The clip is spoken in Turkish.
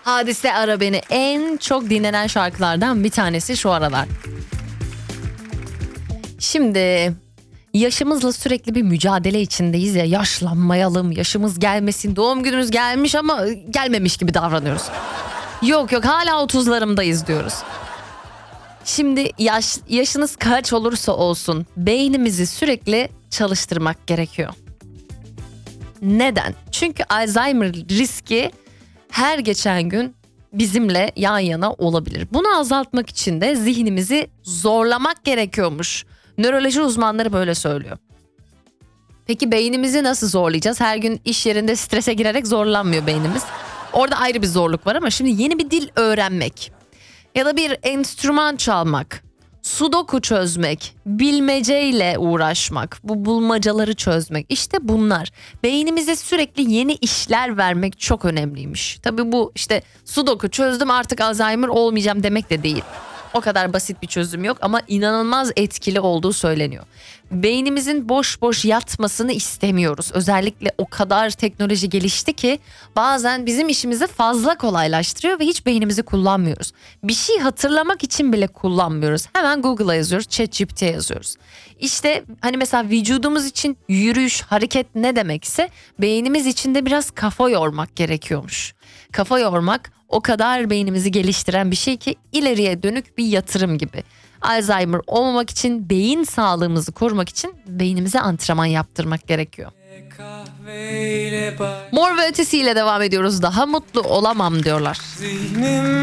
Hadise Ara Beni en çok dinlenen şarkılardan bir tanesi şu aralar. Şimdi yaşımızla sürekli bir mücadele içindeyiz ya, yaşlanmayalım, yaşımız gelmesin, doğum günümüz gelmiş ama gelmemiş gibi davranıyoruz. Yok hala 30'larımdayız diyoruz. Şimdi yaşınız kaç olursa olsun beynimizi sürekli çalıştırmak gerekiyor. Neden? Çünkü Alzheimer riski her geçen gün bizimle yan yana olabilir. Bunu azaltmak için de zihnimizi zorlamak gerekiyormuş. Nöroloji uzmanları böyle söylüyor. Peki beynimizi nasıl zorlayacağız? Her gün iş yerinde strese girerek zorlanmıyor beynimiz. Orada ayrı bir zorluk var ama şimdi yeni bir dil öğrenmek ya da bir enstrüman çalmak, sudoku çözmek, bilmeceyle uğraşmak, bu bulmacaları çözmek, işte bunlar. Beynimize sürekli yeni işler vermek çok önemliymiş. Tabii bu işte sudoku çözdüm artık Alzheimer olmayacağım demek de değil. O kadar basit bir çözüm yok ama inanılmaz etkili olduğu söyleniyor. Beynimizin boş boş yatmasını istemiyoruz. Özellikle o kadar teknoloji gelişti ki bazen bizim işimizi fazla kolaylaştırıyor ve hiç beynimizi kullanmıyoruz. Bir şey hatırlamak için bile kullanmıyoruz. Hemen Google'a yazıyoruz, ChatGPT'ye yazıyoruz. İşte hani mesela vücudumuz için yürüyüş, hareket ne demekse beynimiz için de biraz kafa yormak gerekiyormuş. Kafa yormak o kadar beynimizi geliştiren bir şey ki ileriye dönük bir yatırım gibi. Alzheimer olmamak için, beyin sağlığımızı korumak için beynimize antrenman yaptırmak gerekiyor. Mor ve Ötesi ile devam ediyoruz. Daha mutlu olamam diyorlar.